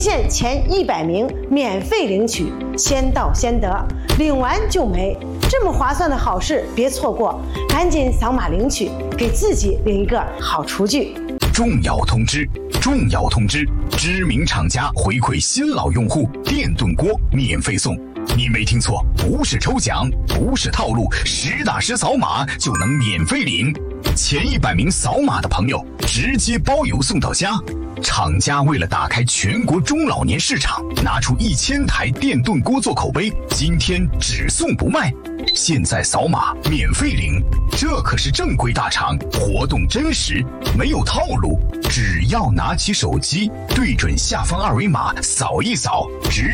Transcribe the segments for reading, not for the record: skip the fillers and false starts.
线前100名免费领取，先到先得，领完就没。这么划算的好事别错过，赶紧扫码领取，给自己领一个好厨具。 重要通知！重要通知！知名厂家回馈新老用户电炖锅免费送。你没听错，不是抽奖，不是套路，实打实扫码就能免费领。前100名扫码的朋友直接包邮送到家。厂家为了打开全国中老年市场，拿出1000台电炖锅做口碑，今天只送不卖。现在扫码免费领，这可是正规大厂，活动真实，没有套路。只要拿起手机，对准下方2维码扫一扫，直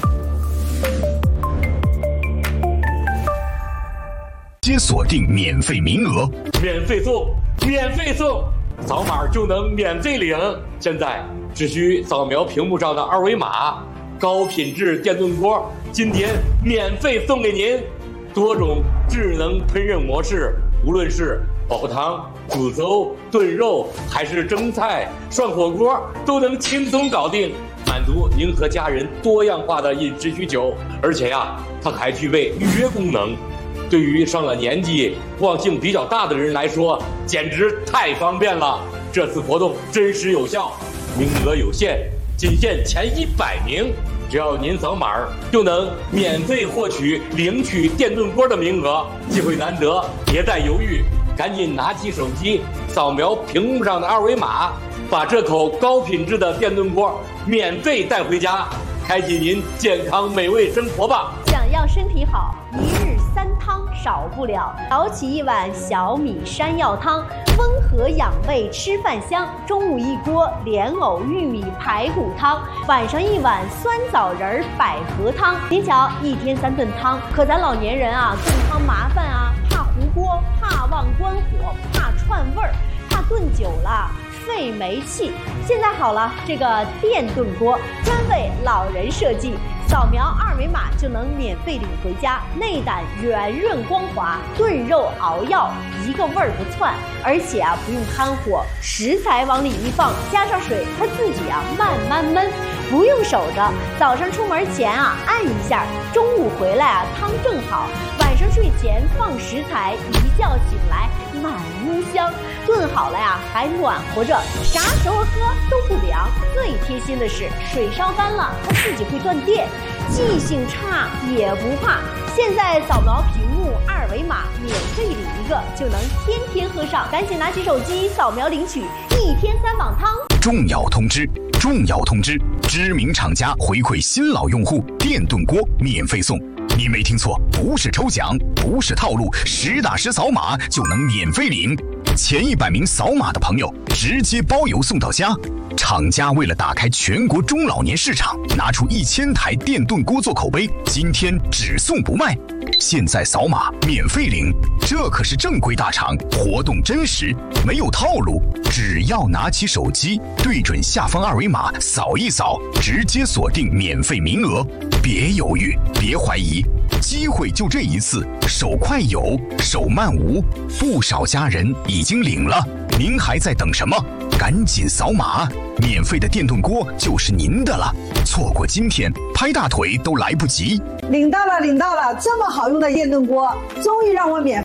接锁定免费名额。 免费送，免费送，扫码就能免费领。现在只需扫描屏幕上的2维码，高品质电炖锅今天免费送给您。多种智能烹饪模式，无论是煲汤、煮粥、炖肉，还是蒸菜、涮火锅，都能轻松搞定，满足您和家人多样化的饮食需求。而且呀，它还具备预约功能，对于上了年纪、忘性比较大的人来说，简直太方便了。这次活动真实有效，名额有限，仅限前100名。只要您扫码，就能免费获取领取电炖锅的名额，机会难得，别再犹豫，赶紧拿起手机，扫描屏幕上的2维码，把这口高品质的电炖锅免费带回家，开启您健康美味生活吧！ 想要身体好，1日3汤少不了。早起1碗小米山药汤，温和养胃，吃饭香。中午1锅莲藕玉米排骨汤，晚上1碗酸枣仁百合汤。您瞧，1天3顿汤，可咱老年人啊，炖汤麻烦啊，怕糊锅，怕忘关火，怕串味儿，怕炖久了费煤气。现在好了，这个电炖锅专为老人设计，扫描2维码就能免费领回家，内胆圆润光滑，炖肉熬药一个味儿不窜，而且啊不用看火，食材往里一放，加上水，它自己啊慢慢焖，不用守着。早上出门前啊按一下，中午回来啊汤正好，晚上睡前放食材，一觉醒来满屋香，炖好了呀还暖和着，啥时候喝都不凉。最贴心的是，水烧干了它自己会断电，记性差也不怕。现在扫描屏幕2维码，免费领一个，就能天天喝上。赶紧拿起手机扫描领取1天3碗汤。 重要通知！重要通知！知名厂家回馈新老用户电炖锅免费送。你没听错，不是抽奖，不是套路，实打实扫码就能免费领。前100名扫码的朋友直接包邮送到家。厂家为了打开全国中老年市场，拿出1000台电炖锅做口碑，今天只送不卖。现在扫码免费领，这可是正规大厂，活动真实，没有套路。只要拿起手机，对准下方2维码扫一扫，直接锁定免费名额。别犹豫，别怀疑，机会就这一次，手快有，手慢无。不少家人已经领了，您还在等什么？赶紧扫码，免费的电炖锅就是您的了。错过今天，拍大腿都来不及。 领到了，领到了！这么好用的电炖锅，终于让我免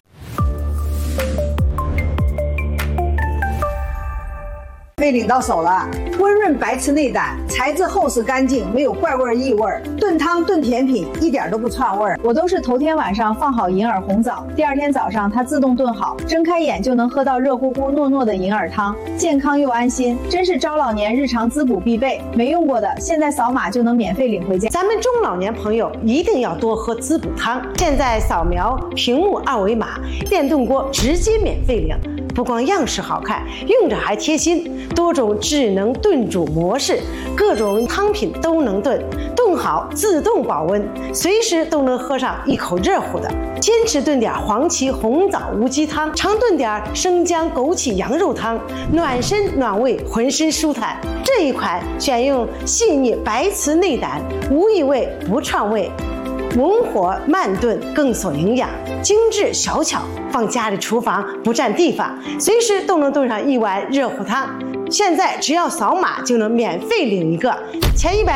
费领到手了。温润白瓷内胆，材质厚实干净，没有怪味异味，炖汤炖甜品一点都不串味儿。 我都是头天晚上放好银耳红枣，第2天早上它自动炖好，睁开眼就能喝到热乎乎糯糯的银耳汤，健康又安心，真是中老年日常滋补必备。没用过的，现在扫码就能免费领回家。 咱们中老年朋友一定要多喝滋补汤。现在扫描屏幕2维码，电炖锅直接免费领。不光样式好看，用着还贴心，多种智能炖煮模式，各种汤品都能炖，炖好自动保温，随时都能喝上一口热乎的。坚持炖点黄芪红枣无鸡汤，常炖点生姜枸杞羊肉汤，暖身暖胃，浑身舒坦。这一款选用细腻白瓷内胆，无异味不串味，文火慢炖更受营养，精致小巧，放家里厨房不占地方，随时都能炖上一碗热乎汤。 现在只要扫码就能免费领一个，前100